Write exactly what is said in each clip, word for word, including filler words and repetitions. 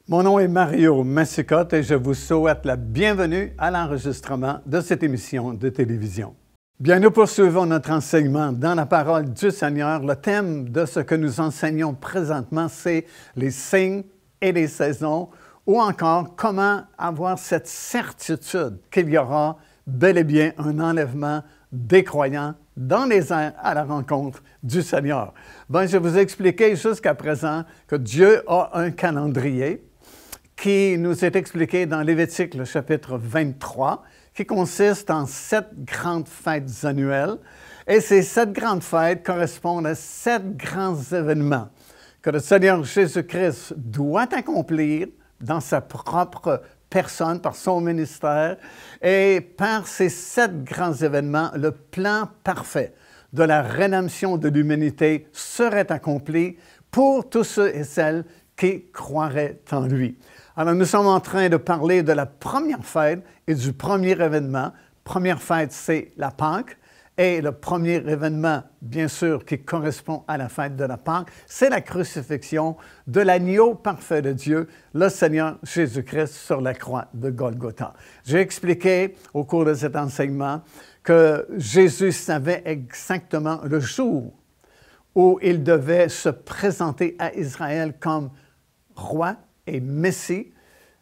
Mon nom est Mario Massicotte et je vous souhaite la bienvenue à l'enregistrement de cette émission de télévision. Bien, nous poursuivons notre enseignement dans la parole du Seigneur. Le thème de ce que nous enseignons présentement, c'est les signes et les saisons, ou encore comment avoir cette certitude qu'il y aura bel et bien un enlèvement des croyants dans les airs à la rencontre du Seigneur. Bien, je vous ai expliqué jusqu'à présent que Dieu a un calendrier qui nous est expliqué dans Lévitique, le chapitre vingt-trois, qui consiste en sept grandes fêtes annuelles. Et ces sept grandes fêtes correspondent à sept grands événements que le Seigneur Jésus-Christ doit accomplir dans sa propre personne, par son ministère. Et par ces sept grands événements, le plan parfait de la rédemption de l'humanité serait accompli pour tous ceux et celles qui croiraient en lui. Alors, nous sommes en train de parler de la première fête et du premier événement. Première fête, c'est la Pâque. Et le premier événement, bien sûr, qui correspond à la fête de la Pâque, c'est la crucifixion de l'agneau parfait de Dieu, le Seigneur Jésus-Christ sur la croix de Golgotha. J'ai expliqué au cours de cet enseignement que Jésus savait exactement le jour où il devait se présenter à Israël comme roi et Messie.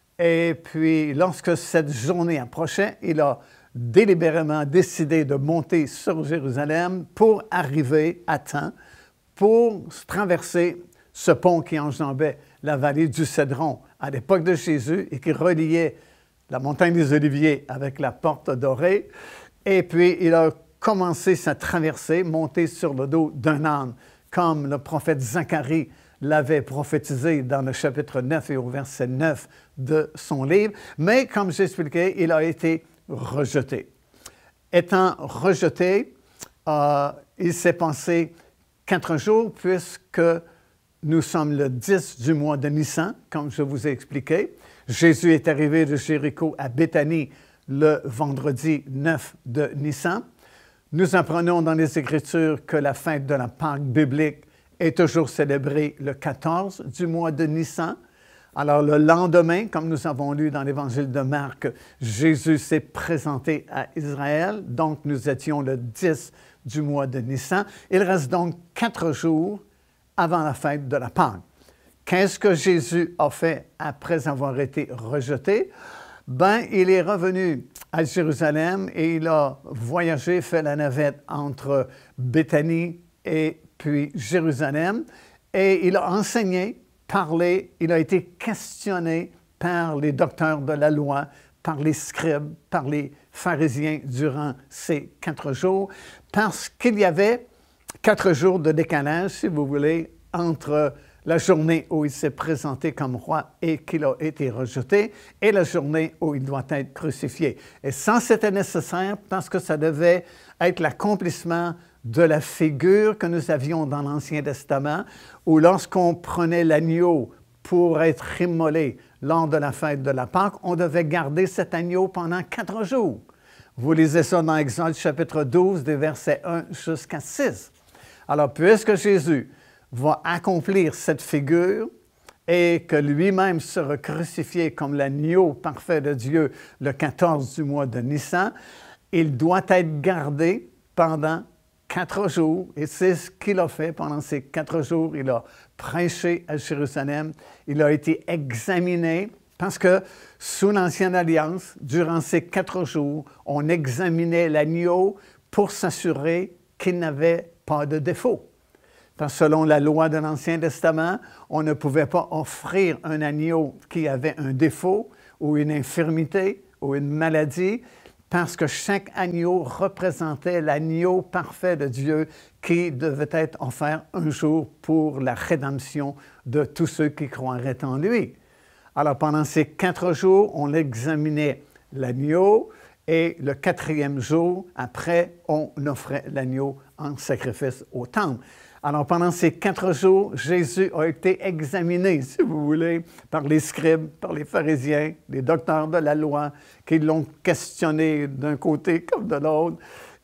Et puis, lorsque cette journée approchait, il a délibérément décidé de monter sur Jérusalem pour arriver à temps, pour traverser ce pont qui enjambait la vallée du Cédron à l'époque de Jésus et qui reliait la montagne des Oliviers avec la porte dorée. Et puis, il a commencé sa traversée, monté sur le dos d'un âne, comme le prophète Zacharie l'avait prophétisé dans le chapitre neuf et au verset neuf de son livre. Mais, comme j'expliquais, il a été rejeté. Étant rejeté, euh, il s'est passé quatre jours puisque nous sommes le dix du mois de Nissan, comme je vous ai expliqué. Jésus est arrivé de Jéricho à Béthanie le vendredi neuf de Nissan. Nous apprenons dans les Écritures que la fête de la Pâque biblique est toujours célébrée le quatorze du mois de Nissan. Alors, le lendemain, comme nous avons lu dans l'Évangile de Marc, Jésus s'est présenté à Israël. Donc, nous étions le dix du mois de Nissan. Il reste donc quatre jours avant la fête de la Pâque. Qu'est-ce que Jésus a fait après avoir été rejeté? Ben, il est revenu à Jérusalem et il a voyagé, fait la navette entre Béthanie et puis Jérusalem, et il a enseigné, parlé, il a été questionné par les docteurs de la loi, par les scribes, par les pharisiens durant ces quatre jours, parce qu'il y avait quatre jours de décalage, si vous voulez, entre la journée où il s'est présenté comme roi et qu'il a été rejeté, et la journée où il doit être crucifié. Et ça, c'était nécessaire parce que ça devait être l'accomplissement de la figure que nous avions dans l'Ancien Testament, où lorsqu'on prenait l'agneau pour être immolé lors de la fête de la Pâque, on devait garder cet agneau pendant quatre jours. Vous lisez ça dans Exode chapitre douze, des versets un jusqu'à six. Alors, puisque Jésus va accomplir cette figure et que lui-même sera crucifié comme l'agneau parfait de Dieu le quatorze du mois de Nissan, il doit être gardé pendant quatre jours, et c'est ce qu'il a fait pendant ces quatre jours. Il a prêché à Jérusalem, il a été examiné, parce que sous l'Ancienne Alliance, durant ces quatre jours, on examinait l'agneau pour s'assurer qu'il n'avait pas de défaut. Parce que selon la loi de l'Ancien Testament, on ne pouvait pas offrir un agneau qui avait un défaut ou une infirmité ou une maladie, parce que chaque agneau représentait l'agneau parfait de Dieu qui devait être offert un jour pour la rédemption de tous ceux qui croiraient en lui. Alors, pendant ces quatre jours, on examinait l'agneau et le quatrième jour, après, on offrait l'agneau en sacrifice au temple. Alors, pendant ces quatre jours, Jésus a été examiné, si vous voulez, par les scribes, par les pharisiens, les docteurs de la loi, qui l'ont questionné d'un côté comme de l'autre.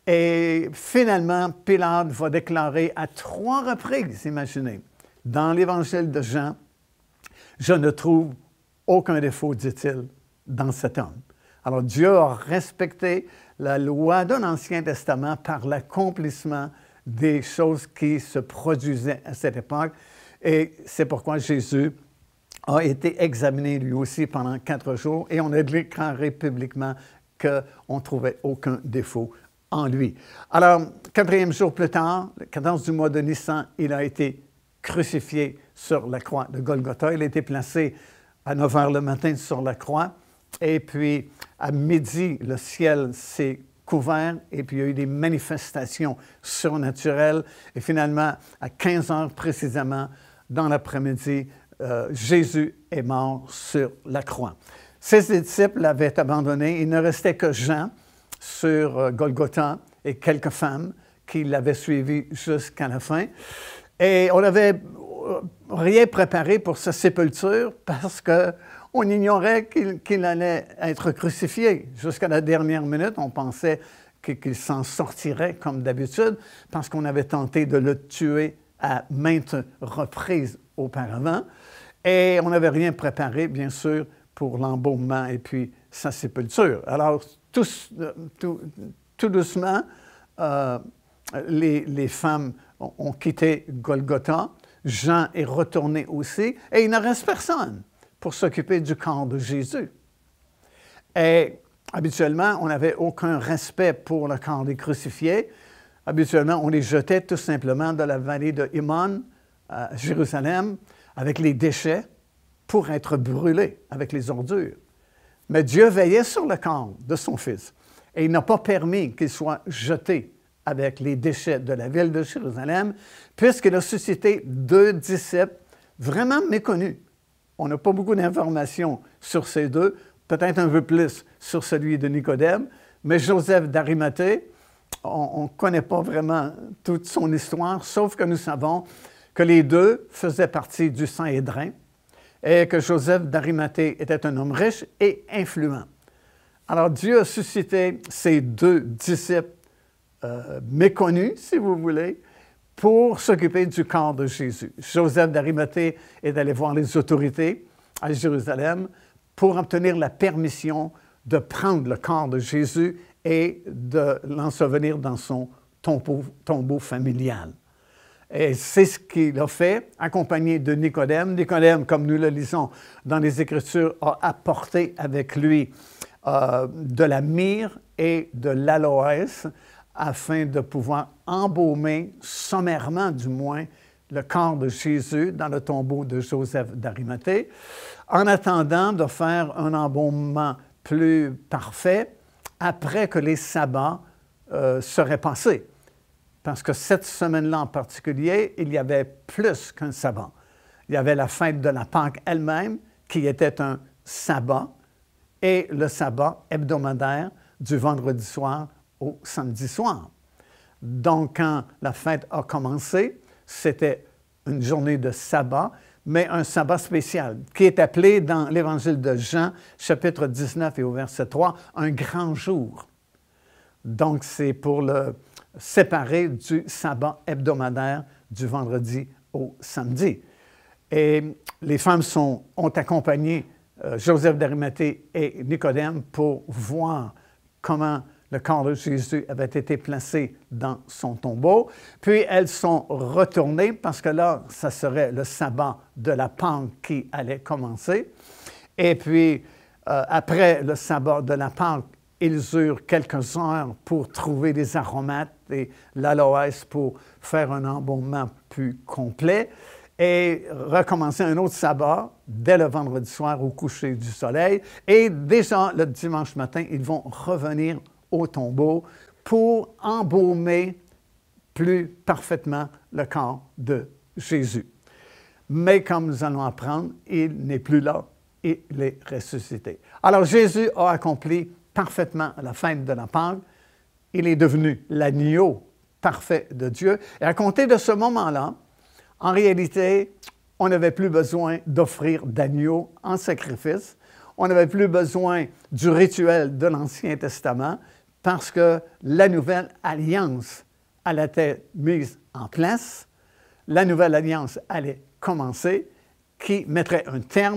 Et finalement, Pilate va déclarer à trois reprises, imaginez, dans l'Évangile de Jean, « Je ne trouve aucun défaut, dit-il, dans cet homme. Alors Dieu a respecté la loi de l'Ancien Testament par l'accomplissement des choses qui se produisaient à cette époque. Et c'est pourquoi Jésus a été examiné lui aussi pendant quatre jours et on a déclaré publiquement qu'on ne trouvait aucun défaut en lui. Alors, quatrième jour plus tard, le quatorze du mois de Nissan, il a été crucifié sur la croix de Golgotha. Il a été placé à neuf heures le matin sur la croix. Et puis, à midi, le ciel s'est couvert et puis il y a eu des manifestations surnaturelles. Et finalement, à quinze heures précisément, dans l'après-midi, euh, Jésus est mort sur la croix. Ses disciples l'avaient abandonné. Il ne restait que Jean sur euh, Golgotha et quelques femmes qui l'avaient suivi jusqu'à la fin. Et on n'avait rien préparé pour sa sépulture parce qu'on ignorait qu'il qu'il allait être crucifié. Jusqu'à la dernière minute, on pensait qu'il s'en sortirait comme d'habitude parce qu'on avait tenté de le tuer à maintes reprises auparavant. Et on n'avait rien préparé, bien sûr, pour l'embaumement et puis sa sépulture. Alors, tout, tout, tout doucement, euh, les, les femmes ont, ont quitté Golgotha. Jean est retourné aussi, et il ne reste personne pour s'occuper du corps de Jésus. Et habituellement, on n'avait aucun respect pour le corps des crucifiés. Habituellement, on les jetait tout simplement de la vallée de Himon à Jérusalem avec les déchets pour être brûlés avec les ordures. Mais Dieu veillait sur le corps de son Fils et il n'a pas permis qu'il soit jeté avec les déchets de la ville de Jérusalem, puisqu'il a suscité deux disciples vraiment méconnus. On n'a pas beaucoup d'informations sur ces deux, peut-être un peu plus sur celui de Nicodème, mais Joseph d'Arimathée, on ne connaît pas vraiment toute son histoire, sauf que nous savons que les deux faisaient partie du Sanhédrin et que Joseph d'Arimathée était un homme riche et influent. Alors Dieu a suscité ces deux disciples Euh, méconnu, si vous voulez, pour s'occuper du corps de Jésus. Joseph d'Arimathée est allé voir les autorités à Jérusalem pour obtenir la permission de prendre le corps de Jésus et de l'ensevelir dans son tombeau, tombeau familial. Et c'est ce qu'il a fait, accompagné de Nicodème. Nicodème, comme nous le lisons dans les Écritures, a apporté avec lui euh, de la myrrhe et de l'aloès, afin de pouvoir embaumer, sommairement du moins, le corps de Jésus dans le tombeau de Joseph d'Arimathée, en attendant de faire un embaumement plus parfait après que les sabbats euh, seraient passés. Parce que cette semaine-là en particulier, il y avait plus qu'un sabbat. Il y avait la fête de la Pâque elle-même, qui était un sabbat, et le sabbat hebdomadaire du vendredi soir au samedi soir. Donc, quand la fête a commencé, c'était une journée de sabbat, mais un sabbat spécial, qui est appelé dans l'Évangile de Jean, chapitre dix-neuf et au verset trois, un grand jour. Donc, c'est pour le séparer du sabbat hebdomadaire du vendredi au samedi. Et les femmes sont, ont accompagné euh, Joseph d'Arimathée et Nicodème pour voir comment le corps de Jésus avait été placé dans son tombeau. Puis elles sont retournées parce que là, ça serait le sabbat de la Pâque qui allait commencer. Et puis, euh, après le sabbat de la Pâque, ils eurent quelques heures pour trouver des aromates et l'aloès pour faire un embaumement plus complet et recommencer un autre sabbat dès le vendredi soir au coucher du soleil. Et déjà, le dimanche matin, ils vont revenir au tombeau pour embaumer plus parfaitement le corps de Jésus. Mais comme nous allons apprendre, il n'est plus là, il est ressuscité. Alors Jésus a accompli parfaitement la fête de la Pâque. Il est devenu l'agneau parfait de Dieu. Et à compter de ce moment-là, en réalité, on n'avait plus besoin d'offrir d'agneau en sacrifice. On n'avait plus besoin du rituel de l'Ancien Testament parce que la nouvelle alliance allait être mise en place. La nouvelle alliance allait commencer qui mettrait un terme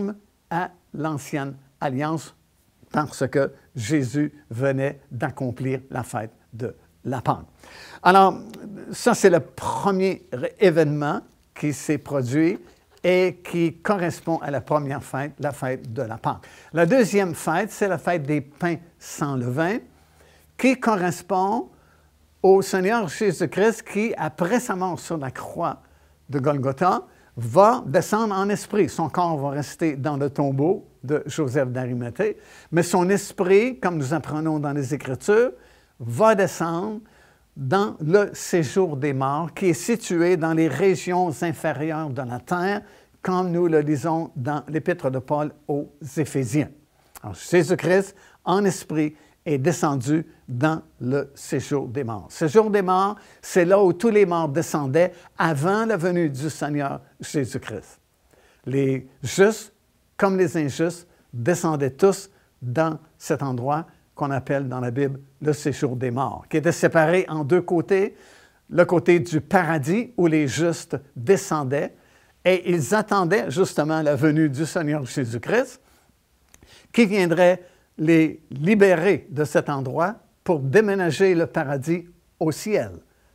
à l'ancienne alliance parce que Jésus venait d'accomplir la fête de la Pâque. Alors, ça, c'est le premier événement qui s'est produit et qui correspond à la première fête, la fête de la Pâque. La deuxième fête, c'est la fête des pains sans levain, qui correspond au Seigneur Jésus-Christ qui, après sa mort sur la croix de Golgotha, va descendre en esprit. Son corps va rester dans le tombeau de Joseph d'Arimathée, mais son esprit, comme nous apprenons dans les Écritures, va descendre dans le séjour des morts, qui est situé dans les régions inférieures de la terre, comme nous le lisons dans l'Épître de Paul aux Éphésiens. Alors, Jésus-Christ, en esprit, est descendu dans le séjour des morts. Séjour des morts, c'est là où tous les morts descendaient avant la venue du Seigneur Jésus-Christ. Les justes, comme les injustes, descendaient tous dans cet endroit qu'on appelle dans la Bible le séjour des morts, qui était séparé en deux côtés, le côté du paradis où les justes descendaient et ils attendaient justement la venue du Seigneur Jésus-Christ qui viendrait les libérer de cet endroit pour déménager le paradis au ciel.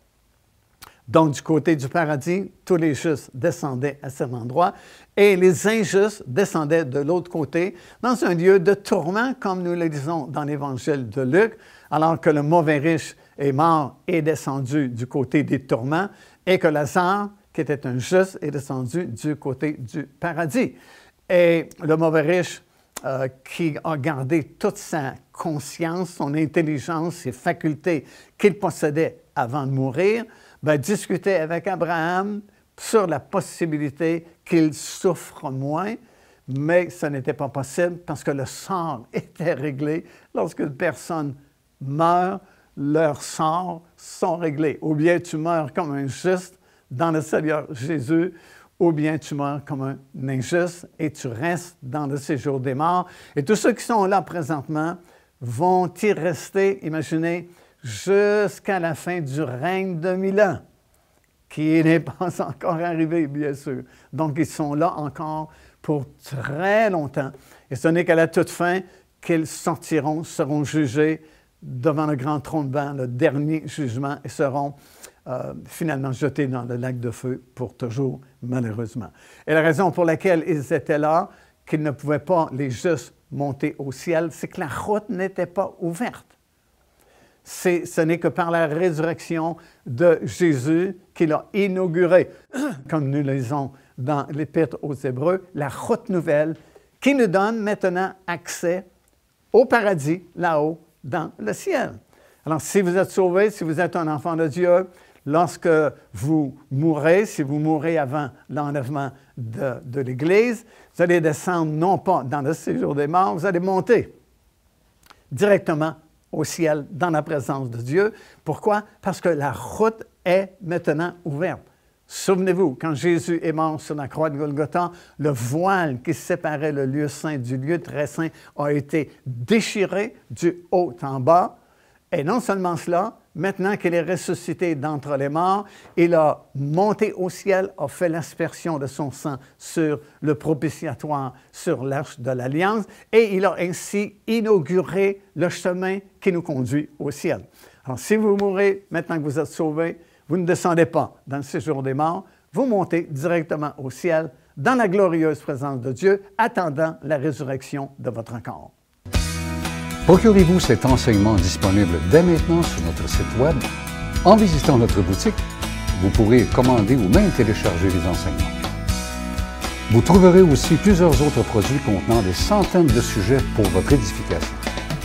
Donc, du côté du paradis, tous les justes descendaient à cet endroit et les injustes descendaient de l'autre côté dans un lieu de tourment, comme nous le disons dans l'Évangile de Luc, alors que le mauvais riche est mort et descendu du côté des tourments et que Lazare, qui était un juste, est descendu du côté du paradis. Et le mauvais riche, euh, qui a gardé toute sa conscience, son intelligence, ses facultés qu'il possédait avant de mourir, ben, discutait avec Abraham sur la possibilité qu'il souffre moins, mais ce n'était pas possible parce que le sort était réglé. Lorsque une personne meurt, leurs sorts sont réglés. Ou bien tu meurs comme un juste dans le Seigneur Jésus, ou bien tu meurs comme un injuste et tu restes dans le séjour des morts. Et tous ceux qui sont là présentement vont y rester, imaginez, jusqu'à la fin du règne de mille ans, qui n'est pas encore arrivé, bien sûr. Donc, ils sont là encore pour très longtemps. Et ce n'est qu'à la toute fin qu'ils sortiront, seront jugés devant le grand trône blanc, le dernier jugement, et seront euh, finalement jetés dans le lac de feu pour toujours, malheureusement. Et la raison pour laquelle ils étaient là, qu'ils ne pouvaient pas, les justes, monter au ciel, c'est que la route n'était pas ouverte. C'est, ce n'est que par la résurrection de Jésus qu'il a inauguré, comme nous le lisons dans l'Épître aux Hébreux, la route nouvelle qui nous donne maintenant accès au paradis, là-haut, dans le ciel. Alors, si vous êtes sauvé, si vous êtes un enfant de Dieu, lorsque vous mourrez, si vous mourrez avant l'enlèvement de, de l'Église, vous allez descendre non pas dans le séjour des morts, vous allez monter directement au ciel, dans la présence de Dieu. Pourquoi? Parce que la route est maintenant ouverte. Souvenez-vous, quand Jésus est mort sur la croix de Golgotha, le voile qui séparait le lieu saint du lieu très saint a été déchiré du haut en bas. Et non seulement cela, maintenant qu'il est ressuscité d'entre les morts, il a monté au ciel, a fait l'aspersion de son sang sur le propitiatoire, sur l'arche de l'Alliance, et il a ainsi inauguré le chemin qui nous conduit au ciel. Alors, si vous mourrez, maintenant que vous êtes sauvés, vous ne descendez pas dans le séjour des morts, vous montez directement au ciel, dans la glorieuse présence de Dieu, attendant la résurrection de votre corps. Procurez-vous cet enseignement disponible dès maintenant sur notre site Web. En visitant notre boutique, vous pourrez commander ou même télécharger les enseignements. Vous trouverez aussi plusieurs autres produits contenant des centaines de sujets pour votre édification.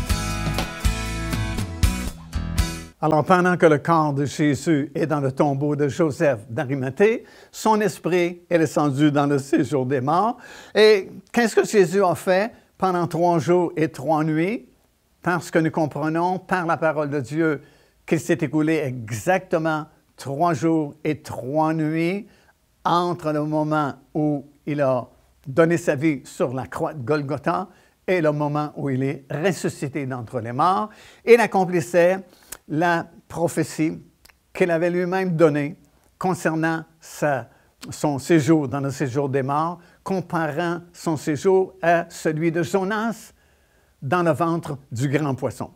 Alors, pendant que le corps de Jésus est dans le tombeau de Joseph d'Arimathée, son esprit est descendu dans le séjour des morts. Et qu'est-ce que Jésus a fait pendant trois jours et trois nuits? Parce que nous comprenons par la parole de Dieu qu'il s'est écoulé exactement trois jours et trois nuits entre le moment où il a donné sa vie sur la croix de Golgotha et le moment où il est ressuscité d'entre les morts. Il accomplissait la prophétie qu'il avait lui-même donnée concernant sa son séjour dans le séjour des morts, comparant son séjour à celui de Jonas dans le ventre du grand poisson.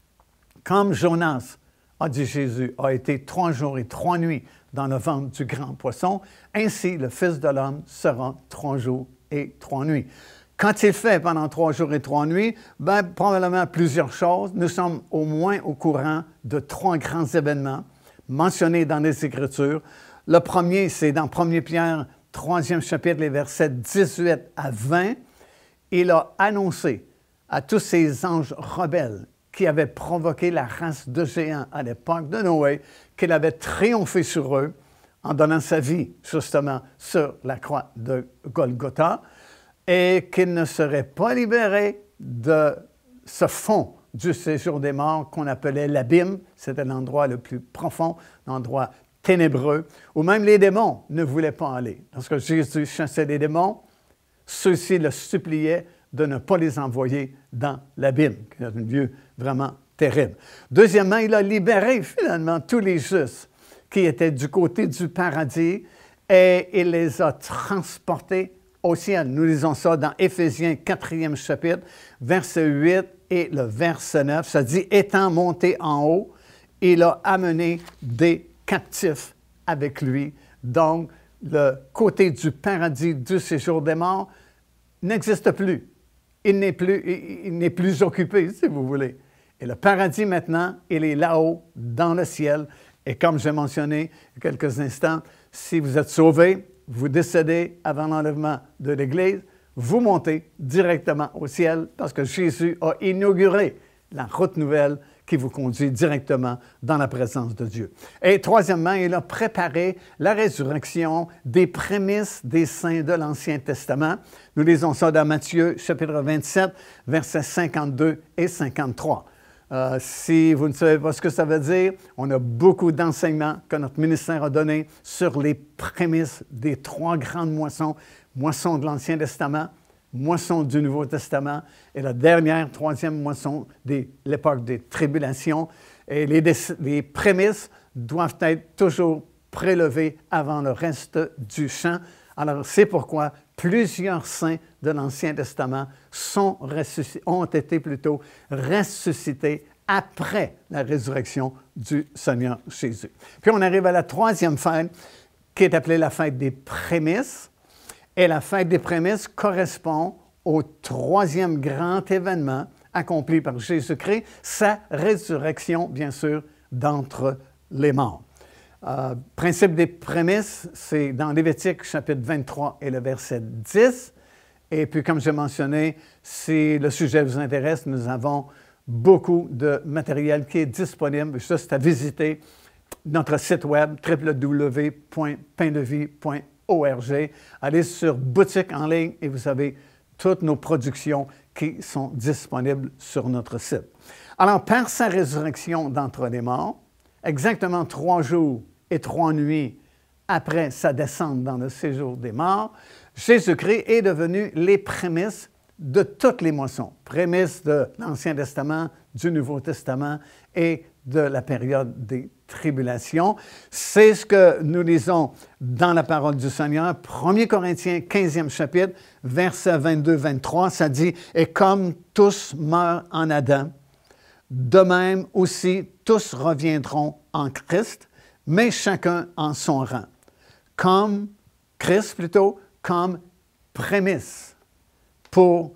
Comme Jonas, a dit Jésus, a été trois jours et trois nuits dans le ventre du grand poisson, ainsi le Fils de l'homme sera trois jours et trois nuits. Quand il fait pendant trois jours et trois nuits, bien, probablement plusieurs choses. Nous sommes au moins au courant de trois grands événements mentionnés dans les Écritures. Le premier, c'est dans premier Pierre, troisième chapitre, les versets dix-huit à vingt. Il a annoncé à tous ces anges rebelles qui avaient provoqué la race de géants à l'époque de Noé, qu'il avait triomphé sur eux en donnant sa vie, justement, sur la croix de Golgotha, et qu'il ne serait pas libéré de ce fond du séjour des morts qu'on appelait l'abîme. C'était l'endroit le plus profond, l'endroit ténébreux, où même les démons ne voulaient pas aller. Lorsque Jésus chassait les démons, ceux-ci le suppliaient de ne pas les envoyer dans l'abîme, qui est un lieu vraiment terrible. Deuxièmement, il a libéré finalement tous les justes qui étaient du côté du paradis et il les a transportés au ciel. Nous lisons ça dans Éphésiens quatrième chapitre, verset huit et le verset neuf. Ça dit « Étant monté en haut, il a amené des captifs avec lui. » Donc, le côté du paradis du séjour des morts n'existe plus. Il n'est plus, il n'est plus occupé, si vous voulez. Et le paradis, maintenant, il est là-haut, dans le ciel. Et comme j'ai mentionné il y a quelques instants, si vous êtes sauvés, vous décédez avant l'enlèvement de l'Église, vous montez directement au ciel parce que Jésus a inauguré la route nouvelle qui vous conduit directement dans la présence de Dieu. Et troisièmement, il a préparé la résurrection des prémices des saints de l'Ancien Testament. Nous lisons ça dans Matthieu, chapitre vingt-sept, versets cinquante-deux et cinquante-trois. Euh, si vous ne savez pas ce que ça veut dire, on a beaucoup d'enseignements que notre ministère a donnés sur les prémices des trois grandes moissons, moisson de l'Ancien Testament, moisson du Nouveau Testament et la dernière, troisième moisson de l'époque des tribulations. Et les, les prémices doivent être toujours prélevées avant le reste du champ. Alors, c'est pourquoi plusieurs saints de l'Ancien Testament sont ressuscités, ont été plutôt ressuscités après la résurrection du Seigneur Jésus. Puis on arrive à la troisième fête, qui est appelée la fête des prémices. Et la fête des prémices correspond au troisième grand événement accompli par Jésus-Christ, sa résurrection, bien sûr, d'entre les morts. Euh, principe des prémices, c'est dans Lévitique, chapitre vingt-trois et le verset dix. Et puis, comme j'ai mentionné, si le sujet vous intéresse, nous avons beaucoup de matériel qui est disponible. Juste à visiter notre site web w w w point pain de vie point org. Allez sur boutique en ligne et vous avez toutes nos productions qui sont disponibles sur notre site. Alors, par sa résurrection d'entre les morts, exactement trois jours et trois nuits après sa descente dans le séjour des morts, Jésus-Christ est devenu les prémices de toutes les moissons, prémices de l'Ancien Testament, du Nouveau Testament et de la période des tribulations. C'est ce que nous lisons dans la parole du Seigneur. premier Corinthiens, quinzième chapitre, versets vingt-deux à vingt-trois, ça dit « Et comme tous meurent en Adam, de même aussi tous reviendront en Christ, mais chacun en son rang. Comme Christ plutôt, comme prémisse pour,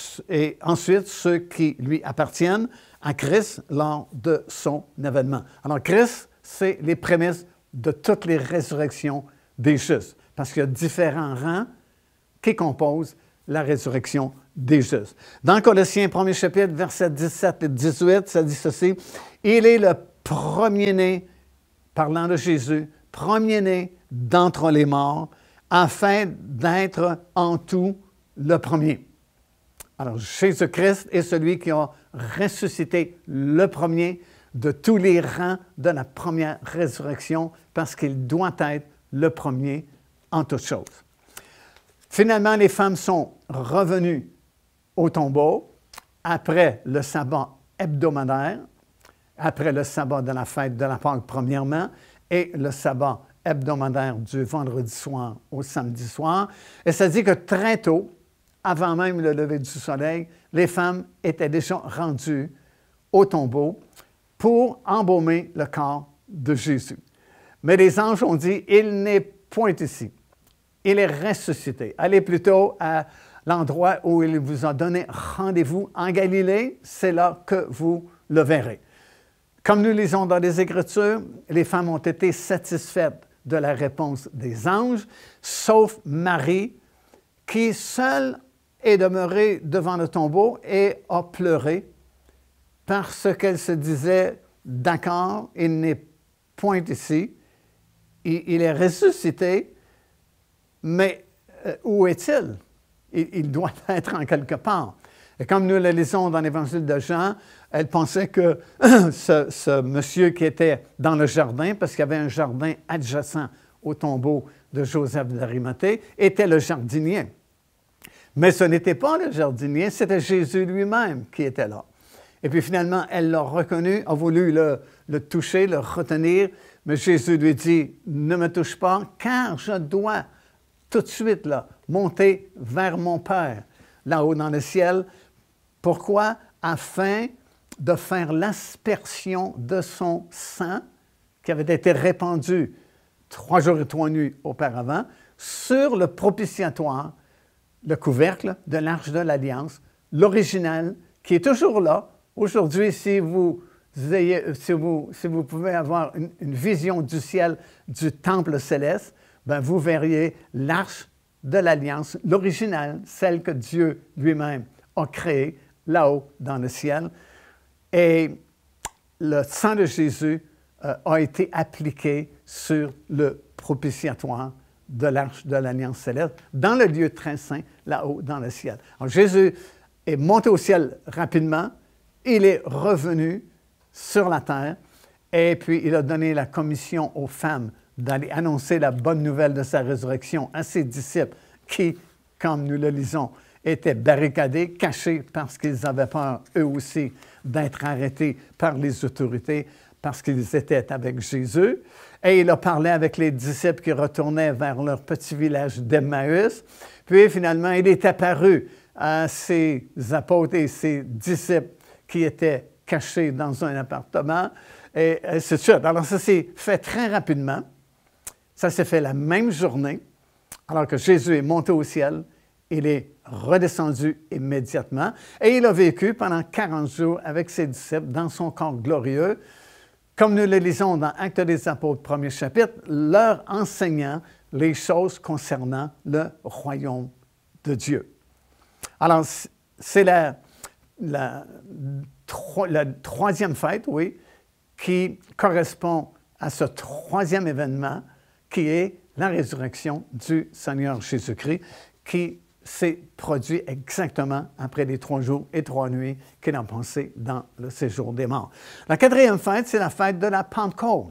et ensuite ceux qui lui appartiennent à Christ lors de son avènement. » Alors Christ, c'est les prémices de toutes les résurrections des justes, parce qu'il y a différents rangs qui composent la résurrection des justes. Dans Colossiens, premier chapitre, versets dix-sept et dix-huit, ça dit ceci, « Il est le premier-né, parlant de Jésus, premier-né d'entre les morts, afin d'être en tout le premier. » Alors, Jésus-Christ est celui qui a ressuscité le premier de tous les rangs de la première résurrection parce qu'il doit être le premier en toutes choses. Finalement, les femmes sont revenues au tombeau après le sabbat hebdomadaire, après le sabbat de la fête de la Pâque premièrement, et le sabbat hebdomadaire du vendredi soir au samedi soir. Et ça dit que très tôt, avant même le lever du soleil, les femmes étaient déjà rendues au tombeau pour embaumer le corps de Jésus. Mais les anges ont dit, il n'est point ici. Il est ressuscité. Allez plutôt à l'endroit où il vous a donné rendez-vous en Galilée, c'est là que vous le verrez. Comme nous lisons dans les Écritures, les femmes ont été satisfaites de la réponse des anges, sauf Marie, qui seule est demeurée devant le tombeau et a pleuré parce qu'elle se disait, d'accord, il n'est point ici, il, il est ressuscité, mais euh, où est-il? Il, il doit être en quelque part. Et comme nous le lisons dans l'Évangile de Jean, elle pensait que ce, ce monsieur qui était dans le jardin, parce qu'il y avait un jardin adjacent au tombeau de Joseph d'Arimathée, était le jardinier. Mais ce n'était pas le jardinier, c'était Jésus lui-même qui était là. Et puis finalement, elle l'a reconnu, a voulu le, le toucher, le retenir, mais Jésus lui dit, « Ne me touche pas, car je dois tout de suite là, monter vers mon Père, là-haut dans le ciel. » Pourquoi? Afin de faire l'aspersion de son sang qui avait été répandu trois jours et trois nuits auparavant sur le propitiatoire, le couvercle de l'Arche de l'Alliance, l'original, qui est toujours là. Aujourd'hui, si vous, ayez, si vous, si vous pouvez avoir une, une vision du ciel du temple céleste, ben vous verriez l'Arche de l'Alliance, l'original, celle que Dieu lui-même a créée là-haut dans le ciel. Et le sang de Jésus euh, a été appliqué sur le propitiatoire de l'Arche de l'Alliance céleste, dans le lieu très saint, là-haut dans le ciel. Alors, Jésus est monté au ciel rapidement, il est revenu sur la terre, et puis il a donné la commission aux femmes d'aller annoncer la bonne nouvelle de sa résurrection à ses disciples qui, comme nous le lisons, étaient barricadés, cachés parce qu'ils avaient peur, eux aussi, d'être arrêtés par les autorités parce qu'ils étaient avec Jésus. Et il a parlé avec les disciples qui retournaient vers leur petit village d'Emmaüs. Puis finalement, il est apparu à ses apôtres et ses disciples qui étaient cachés dans un appartement. Et c'est sûr. Alors ça s'est fait très rapidement. Ça s'est fait la même journée, alors que Jésus est monté au ciel. Il est redescendu immédiatement et il a vécu pendant quarante jours avec ses disciples dans son corps glorieux, comme nous le lisons dans Actes des Apôtres, premier chapitre, leur enseignant les choses concernant le royaume de Dieu. Alors, c'est la, la, la troisième fête, oui, qui correspond à ce troisième événement qui est la résurrection du Seigneur Jésus-Christ, qui s'est produit exactement après les trois jours et trois nuits qu'il a passé dans le séjour des morts. La quatrième fête, c'est la fête de la Pentecôte.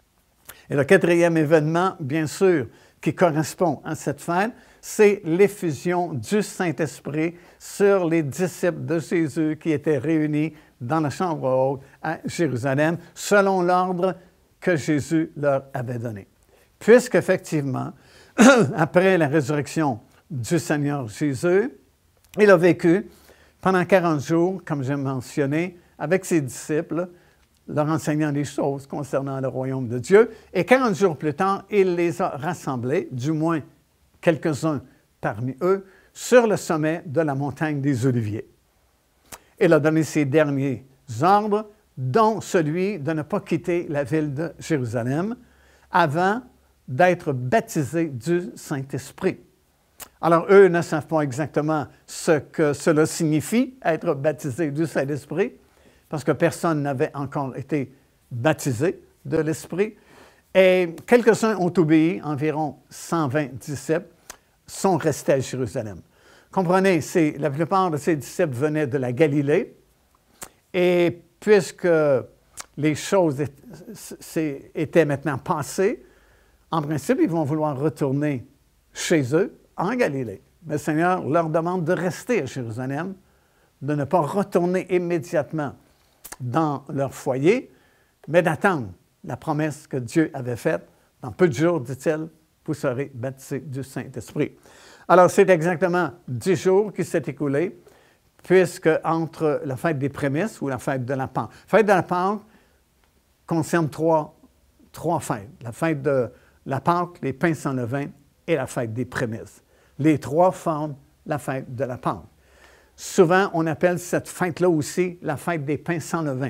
Et le quatrième événement, bien sûr, qui correspond à cette fête, c'est l'effusion du Saint-Esprit sur les disciples de Jésus qui étaient réunis dans la chambre haute à Jérusalem, selon l'ordre que Jésus leur avait donné. Puisqu'effectivement, après la résurrection du Seigneur Jésus, il a vécu pendant quarante jours, comme j'ai mentionné, avec ses disciples, leur enseignant les choses concernant le royaume de Dieu. Et quarante jours plus tard, il les a rassemblés, du moins quelques-uns parmi eux, sur le sommet de la montagne des Oliviers. Il a donné ses derniers ordres, dont celui de ne pas quitter la ville de Jérusalem avant d'être baptisés du Saint-Esprit. Alors, eux ne savent pas exactement ce que cela signifie, être baptisé du Saint-Esprit, parce que personne n'avait encore été baptisé de l'Esprit. Et quelques-uns ont obéi, environ cent vingt disciples, sont restés à Jérusalem. Comprenez, c'est, la plupart de ces disciples venaient de la Galilée, et puisque les choses étaient maintenant passées, en principe, ils vont vouloir retourner chez eux, en Galilée. Mais le Seigneur leur demande de rester à Jérusalem, de ne pas retourner immédiatement dans leur foyer, mais d'attendre la promesse que Dieu avait faite Dans peu de jours, dit-il, vous serez baptisés du Saint-Esprit. Alors, c'est exactement dix jours qui s'est écoulé, puisque entre la fête des prémices ou la fête de la Pâque. La fête de la Pâque concerne trois, trois fêtes. La fête de la Pâque, les pains sans levain et la fête des prémices. Les trois forment la fête de la Pâque. Souvent, on appelle cette fête-là aussi la fête des pains sans levain.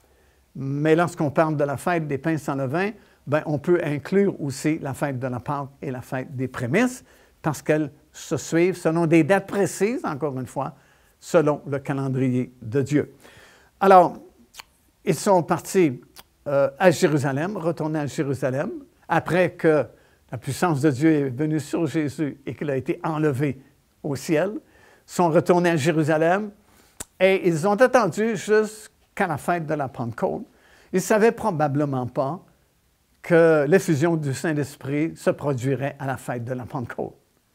Mais lorsqu'on parle de la fête des pains sans levain, bien, on peut inclure aussi la fête de la Pâque et la fête des prémices, parce qu'elles se suivent selon des dates précises, encore une fois, selon le calendrier de Dieu. Alors, ils sont partis euh, à Jérusalem, retournés à Jérusalem, après que la puissance de Dieu est venue sur Jésus et qu'il a été enlevé au ciel. Ils sont retournés à Jérusalem et ils ont attendu jusqu'à la fête de la Pentecôte. Ils ne savaient probablement pas que l'effusion du Saint-Esprit se produirait à la fête de la Pentecôte.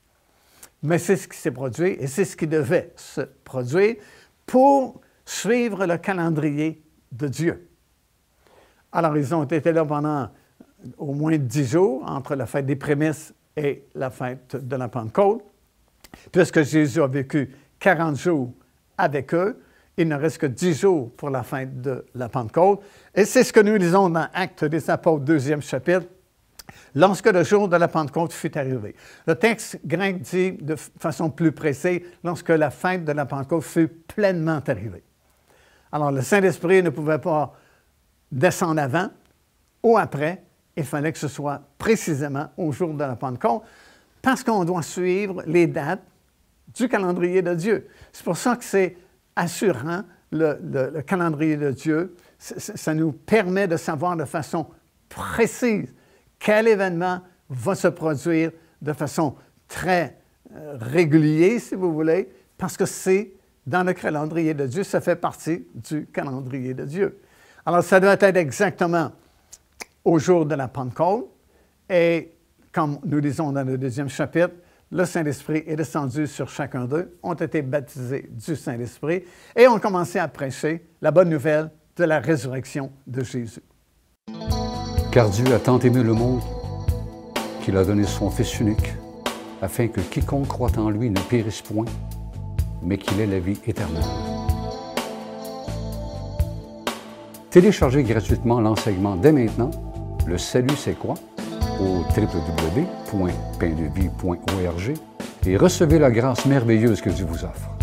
Mais c'est ce qui s'est produit et c'est ce qui devait se produire pour suivre le calendrier de Dieu. Alors, ils ont été là pendant au moins dix jours, entre la fête des prémices et la fête de la Pentecôte. Puisque Jésus a vécu quarante jours avec eux, il ne reste que dix jours pour la fête de la Pentecôte. Et c'est ce que nous lisons dans Actes des Apôtres, deuxième chapitre, lorsque le jour de la Pentecôte fut arrivé. Le texte grec dit de façon plus précise, lorsque la fête de la Pentecôte fut pleinement arrivée. Alors, le Saint-Esprit ne pouvait pas descendre avant ou après, il fallait que ce soit précisément au jour de la Pentecôte, parce qu'on doit suivre les dates du calendrier de Dieu. C'est pour ça que c'est assurant, le, le, le calendrier de Dieu. Ça nous permet de savoir de façon précise quel événement va se produire de façon très euh, régulière, si vous voulez, parce que c'est dans le calendrier de Dieu, ça fait partie du calendrier de Dieu. Alors, ça doit être exactement au jour de la Pentecôte, et comme nous lisons dans le deuxième chapitre, le Saint-Esprit est descendu sur chacun d'eux, ont été baptisés du Saint-Esprit et ont commencé à prêcher la bonne nouvelle de la résurrection de Jésus. Car Dieu a tant aimé le monde qu'il a donné son Fils unique, afin que quiconque croit en lui ne périsse point, mais qu'il ait la vie éternelle. Téléchargez gratuitement l'enseignement dès maintenant. Le salut, c'est quoi? Au w w w point pain de vie point org et recevez la grâce merveilleuse que Dieu vous offre.